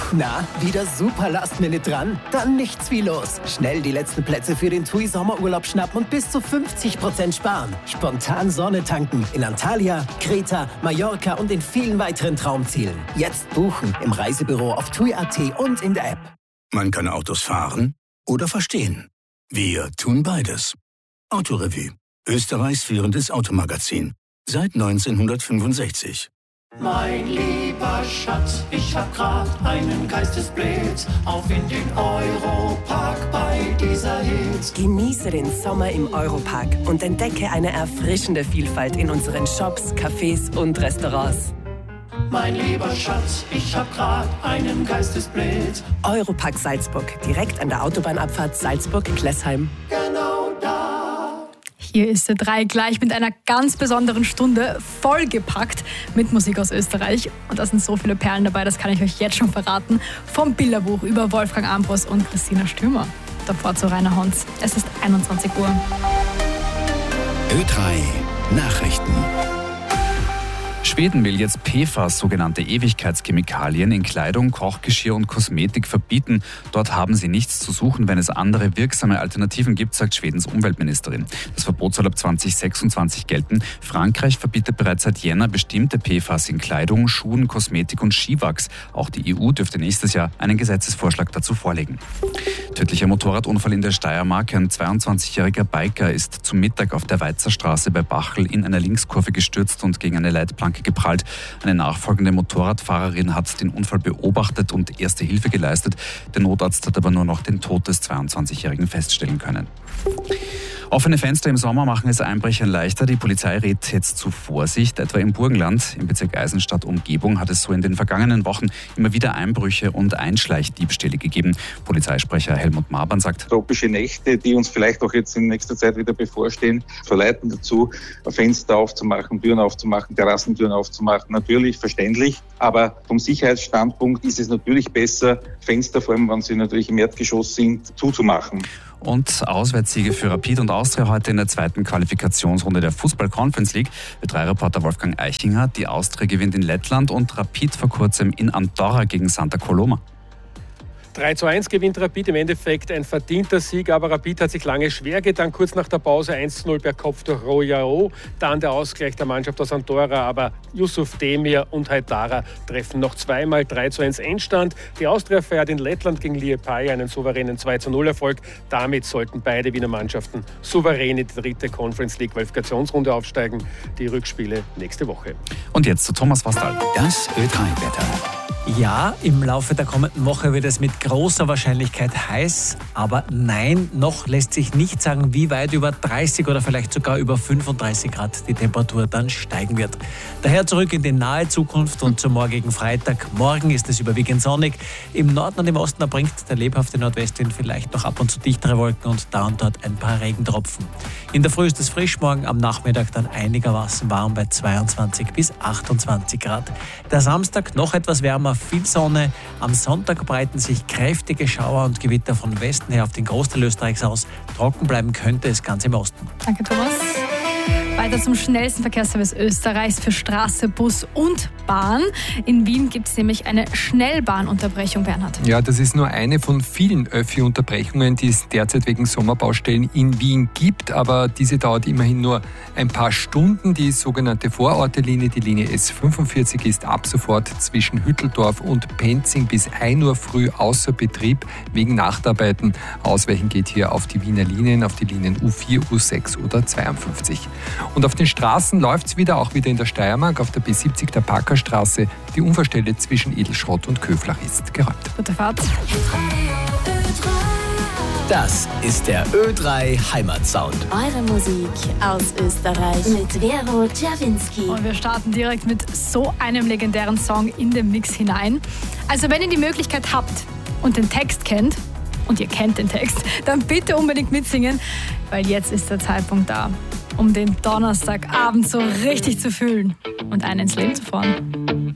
Na, wieder super Last-Minute dran? Dann nichts wie los. Schnell die letzten Plätze für den TUI Sommerurlaub schnappen und bis zu 50% sparen. Spontan Sonne tanken in Antalya, Kreta, Mallorca und in vielen weiteren Traumzielen. Jetzt buchen im Reisebüro auf TUI.at und in der App. Man kann Autos fahren oder verstehen. Wir tun beides. Autorevue, Österreichs führendes Automagazin. Seit 1965. Mein lieber Schatz, ich hab grad einen Geistesblitz. Auf in den Europark bei dieser Hitze. Genieße den Sommer im Europark und entdecke eine erfrischende Vielfalt in unseren Shops, Cafés und Restaurants. Mein lieber Schatz, ich hab grad einen Geistesblitz. Europark Salzburg, direkt an der Autobahnabfahrt Salzburg-Klessheim. Genau da. Hier ist Ö3 gleich mit einer ganz besonderen Stunde, vollgepackt mit Musik aus Österreich. Und da sind so viele Perlen dabei, das kann ich euch jetzt schon verraten. Vom Bilderbuch über Wolfgang Ambros und Christina Stürmer. Davor zu Rainer Honz. Es ist 21 Uhr. Ö3 Nachrichten. Schweden will jetzt PFAS, sogenannte Ewigkeitschemikalien, in Kleidung, Kochgeschirr und Kosmetik verbieten. Dort haben sie nichts zu suchen, wenn es andere wirksame Alternativen gibt, sagt Schwedens Umweltministerin. Das Verbot soll ab 2026 gelten. Frankreich verbietet bereits seit Jänner bestimmte PFAS in Kleidung, Schuhen, Kosmetik und Skiwachs. Auch die EU dürfte nächstes Jahr einen Gesetzesvorschlag dazu vorlegen. Tödlicher Motorradunfall in der Steiermark. Ein 22-jähriger Biker ist zum Mittag auf der Weizerstraße bei Bachl in einer Linkskurve gestürzt und gegen eine Leitplanke geprallt. Eine nachfolgende Motorradfahrerin hat den Unfall beobachtet und erste Hilfe geleistet. Der Notarzt hat aber nur noch den Tod des 22-Jährigen feststellen können. Offene Fenster im Sommer machen es Einbrechern leichter. Die Polizei rät jetzt zu Vorsicht. Etwa im Burgenland, im Bezirk Eisenstadt-Umgebung, hat es so in den vergangenen Wochen immer wieder Einbrüche und Einschleichdiebstähle gegeben. Polizeisprecher Helmut Mabern sagt: Tropische Nächte, die uns vielleicht auch jetzt in nächster Zeit wieder bevorstehen, verleiten dazu, Fenster aufzumachen, Türen aufzumachen, Terrassentüren aufzumachen. Natürlich, verständlich. Aber vom Sicherheitsstandpunkt ist es natürlich besser, Fenster, vor allem wenn sie natürlich im Erdgeschoss sind, zuzumachen. Und Auswärtssiege für Rapid und Austria heute in der zweiten Qualifikationsrunde der Fußball-Conference League. Ö3-Reporter Wolfgang Eichinger. Die Austria gewinnt in Lettland und Rapid vor kurzem in Andorra gegen Santa Coloma. 3:1 gewinnt Rapid, im Endeffekt ein verdienter Sieg, aber Rapid hat sich lange schwer getan. Kurz nach der Pause 1:0 per Kopf durch Royao, dann der Ausgleich der Mannschaft aus Andorra, aber Yusuf Demir und Haidara treffen noch zweimal. 3:1 Endstand. Die Austria feiert in Lettland gegen Liepāja einen souveränen 2:0-Erfolg. Damit sollten beide Wiener Mannschaften souverän in die dritte Conference League Qualifikationsrunde aufsteigen. Die Rückspiele nächste Woche. Und jetzt zu Thomas Wastal. Das Ö3-Wetter. Ja, im Laufe der kommenden Woche wird es mit großer Wahrscheinlichkeit heiß, aber nein, noch lässt sich nicht sagen, wie weit über 30 oder vielleicht sogar über 35 Grad die Temperatur dann steigen wird. Daher zurück in die nahe Zukunft und zum morgigen Freitag. Morgen ist es überwiegend sonnig. Im Norden und im Osten erbringt der lebhafte Nordwestwind vielleicht noch ab und zu dichtere Wolken und da und dort ein paar Regentropfen. In der Früh ist es frisch, morgen am Nachmittag dann einigermaßen warm bei 22 bis 28 Grad. Der Samstag noch etwas wärmer, viel Sonne. Am Sonntag breiten sich kräftige Schauer und Gewitter von Westen her auf den Großteil Österreichs aus. Trocken bleiben könnte es ganz im Osten. Danke, Thomas. Weiter zum schnellsten Verkehrsservice Österreichs für Straße, Bus und Bahn. In Wien gibt es nämlich eine Schnellbahnunterbrechung, Bernhard. Ja, das ist nur eine von vielen Öffi-Unterbrechungen, die es derzeit wegen Sommerbaustellen in Wien gibt. Aber diese dauert immerhin nur ein paar Stunden. Die sogenannte Vororte-Linie, die Linie S45, ist ab sofort zwischen Hütteldorf und Penzing bis 1 Uhr früh außer Betrieb wegen Nachtarbeiten. Ausweichen geht hier auf die Wiener Linien, auf die Linien U4, U6 oder 52. Und auf den Straßen läuft es wieder, auch wieder in der Steiermark, auf der B70 der Parkerstraße. Die Unfallstelle zwischen Edelschrott und Köflach ist geräumt. Gute Fahrt. Das ist der Ö3 Heimatsound. Eure Musik aus Österreich mit Vero Czerwinski. Und wir starten direkt mit so einem legendären Song in den Mix hinein. Also wenn ihr die Möglichkeit habt und den Text kennt, und ihr kennt den Text, dann bitte unbedingt mitsingen, weil jetzt ist der Zeitpunkt da, um den Donnerstagabend so richtig zu fühlen und einen ins Leben zu fahren.